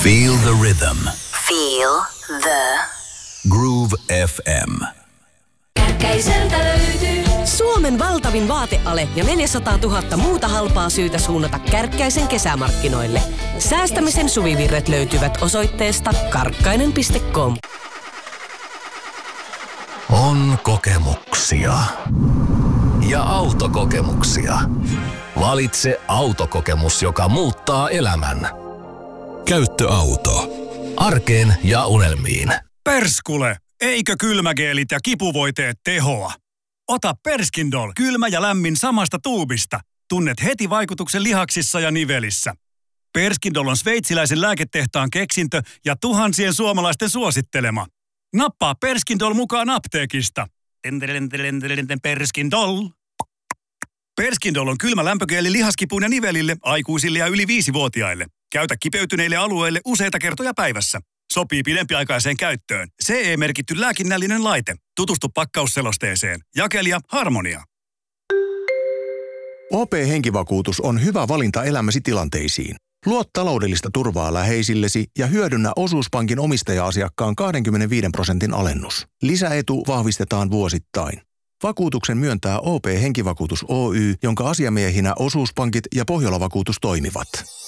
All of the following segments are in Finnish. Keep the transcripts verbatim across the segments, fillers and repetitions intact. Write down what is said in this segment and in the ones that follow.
Feel the rhythm. Feel the Groove F M. Kärkkäiseltä löytyy Suomen valtavin vaateale ja neljäsataatuhatta muuta halpaa syytä suunnata Kärkkäisen kesämarkkinoille. Säästämisen suvivirret löytyvät osoitteesta karkkainen piste com. On kokemuksia. Ja autokokemuksia. Valitse autokokemus, joka muuttaa elämän. Käyttöauto. Arkeen ja unelmiin. Perskule! Eikö kylmägeelit ja kipuvoiteet tehoa? Ota Perskindol kylmä ja lämmin samasta tuubista. Tunnet heti vaikutuksen lihaksissa ja nivelissä. Perskindol on sveitsiläisen lääketehtaan keksintö ja tuhansien suomalaisten suosittelema. Nappaa Perskindol mukaan apteekista. Perskindol. Perskindol on kylmä lämpögeeli lihaskipuun ja nivelille, aikuisille ja yli viisivuotiaille. Käytä kipeytyneille alueille useita kertoja päivässä. Sopii pidempiaikaiseen käyttöön. C E-merkitty lääkinnällinen laite. Tutustu pakkausselosteeseen. Jakelija Harmonia. O P-henkivakuutus on hyvä valinta elämäsi tilanteisiin. Luo taloudellista turvaa läheisillesi ja hyödynnä osuuspankin omistaja-asiakkaan kaksikymmentäviisi prosentin alennus. Lisäetu vahvistetaan vuosittain. Vakuutuksen myöntää O P-henkivakuutus Oy, jonka asiamiehinä osuuspankit ja Pohjola-vakuutus toimivat.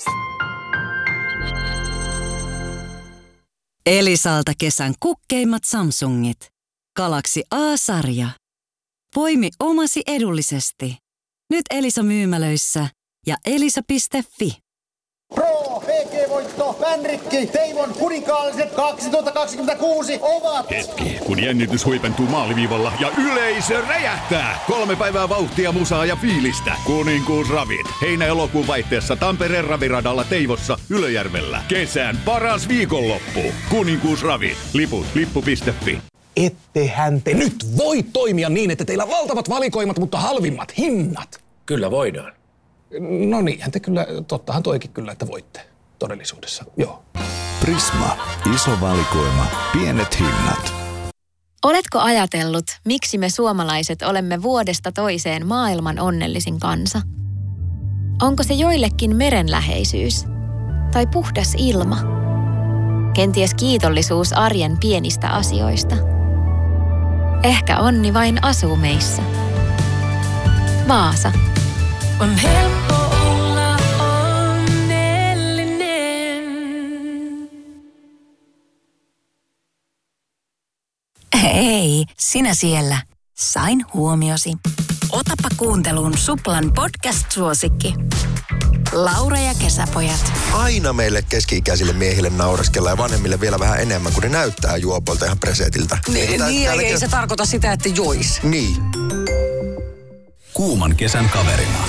Elisalta kesän kukkeimmat Samsungit. Galaxy A-sarja. Poimi omasi edullisesti. Nyt Elisa myymälöissä ja elisa piste fi. Pro P G-voitto, Vänrikki, Teivon kuninkaaliset kaksituhattakaksikymmentäkuusi ovat... Hetki, kun jännitys huipentuu maaliviivalla ja yleisö räjähtää. Kolme päivää vauhtia, musaa ja fiilistä. Kuninkuusravit. Heinä-elokuun vaihteessa Tampereen raviradalla Teivossa Ylöjärvellä. Kesän paras viikonloppu. Kuninkuusravit. Liput lippu piste fi. Ettehän te nyt voi toimia niin, että teillä on valtavat valikoimat, mutta halvimmat hinnat. Kyllä voidaan. No niinhän te kyllä, tottahan toikin kyllä, että voitte todellisuudessa, joo. Prisma. Iso valikoima. Pienet hinnat. Oletko ajatellut, miksi me suomalaiset olemme vuodesta toiseen maailman onnellisin kansa? Onko se joillekin merenläheisyys? Tai puhdas ilma? Kenties kiitollisuus arjen pienistä asioista? Ehkä onni vain asuu meissä. Vaasa. On helppo olla onnellinen. Hei, sinä siellä. Sain huomiosi. Otapa kuunteluun Suplan podcast-suosikki. Laura ja kesäpojat. Aina meille keski-ikäisille miehille naureskellaan ja vanhemmille vielä vähän enemmän, kun ne näyttää juopolta ihan presetiltä. Niin, Tää- niin täälläkin- ei se tarkoita sitä, että jois. Niin. Kuuman kesän kaverina.